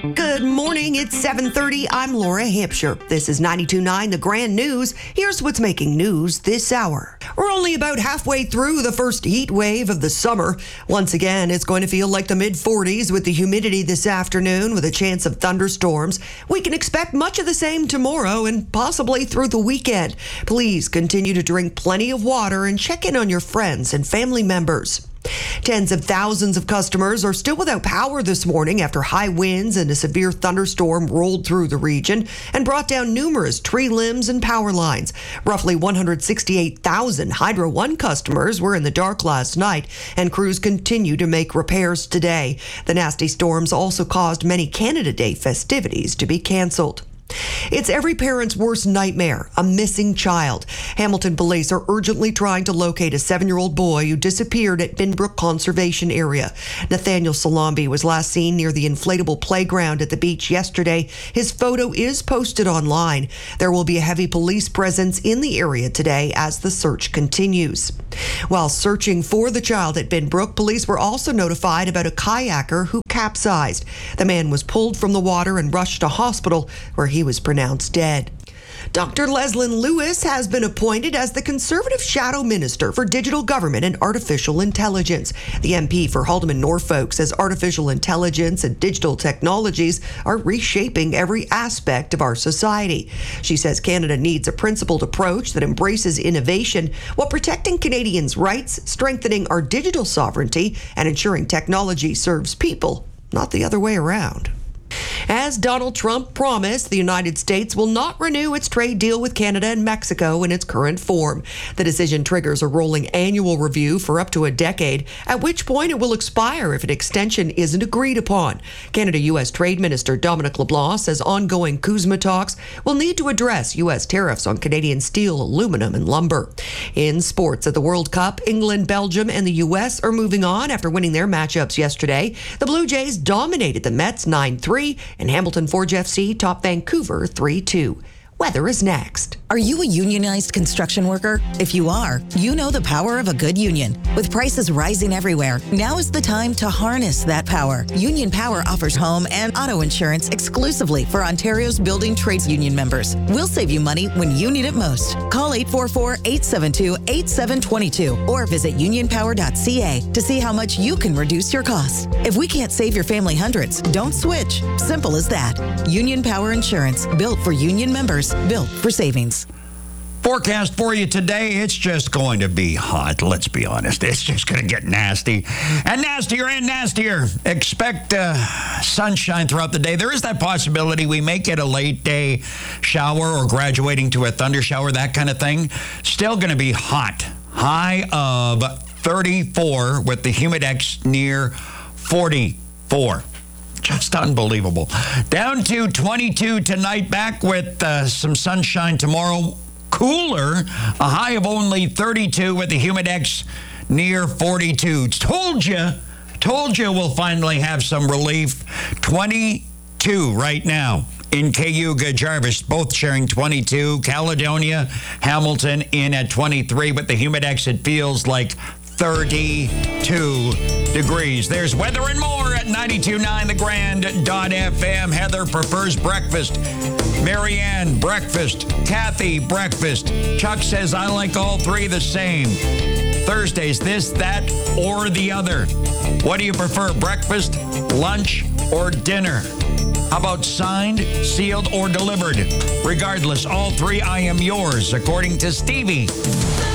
Good morning. It's 7:30. I'm Laura Hampshire. This is 92.9 The Grand News. Here's what's making news this hour. We're only about halfway through the first heat wave of the summer. Once again, it's going to feel like the mid-40s with the humidity this afternoon with a chance of thunderstorms. We can expect much of the same tomorrow and possibly through the weekend. Please continue to drink plenty of water and check in on your friends and family members. Tens of thousands of customers are still without power this morning after high winds and a severe thunderstorm rolled through the region and brought down numerous tree limbs and power lines. Roughly 168,000 Hydro One customers were in the dark last night, and crews continue to make repairs today. The nasty storms also caused many Canada Day festivities to be canceled. It's every parent's worst nightmare, a missing child. Hamilton police are urgently trying to locate a 7-year-old boy who disappeared at Binbrook Conservation Area. Nathaniel Salambi was last seen near the inflatable playground at the beach yesterday. His photo is posted online. There will be a heavy police presence in the area today as the search continues. While searching for the child at Binbrook, police were also notified about a kayaker who capsized. The man was pulled from the water and rushed to hospital where he was pronounced dead. Dr. Leslyn Lewis has been appointed as the Conservative Shadow Minister for Digital Government and Artificial Intelligence. The MP for Haldimand Norfolk says artificial intelligence and digital technologies are reshaping every aspect of our society. She says Canada needs a principled approach that embraces innovation while protecting Canadians' rights, strengthening our digital sovereignty, and ensuring technology serves people, not the other way around. As Donald Trump promised, the United States will not renew its trade deal with Canada and Mexico in its current form. The decision triggers a rolling annual review for up to a decade, at which point it will expire if an extension isn't agreed upon. Canada-U.S. Trade Minister Dominic LeBlanc says ongoing CUSMA talks will need to address U.S. tariffs on Canadian steel, aluminum, and lumber. In sports at the World Cup, England, Belgium, and the U.S. are moving on after winning their matchups yesterday. The Blue Jays dominated the Mets 9-3, and Hamilton Forge FC topped Vancouver 3-2. Weather is next. Are you a unionized construction worker? If you are, you know the power of a good union. With prices rising everywhere, now is the time to harness that power. Union Power offers home and auto insurance exclusively for Ontario's building trades union members. We'll save you money when you need it most. Call 844-872-8722 or visit unionpower.ca to see how much you can reduce your costs. If we can't save your family hundreds, don't switch. Simple as that. Union Power Insurance, built for union members, built for savings. Forecast for you today, it's just going to be hot. Let's be honest. It's just going to get nasty and nastier and nastier. Expect sunshine throughout the day. There is that possibility we may get a late day shower or graduating to a thunder shower, that kind of thing. Still going to be hot. High of 34 with the Humidex near 44. Just unbelievable. Down to 22 tonight, back with some sunshine tomorrow. Cooler, a high of only 32 with the Humidex near 42. Told you we'll finally have some relief. 22 right now in Cayuga, Jarvis, both sharing 22. Caledonia, Hamilton in at 23, but the Humidex, it feels like 32 degrees. There's weather and more at 92.9thegrand.fm. Heather prefers breakfast. Marianne, breakfast. Kathy, breakfast. Chuck says, I like all three the same. Thursdays, this, that, or the other. What do you prefer, breakfast, lunch, or dinner? How about signed, sealed, or delivered? Regardless, all three, I am yours, according to Stevie.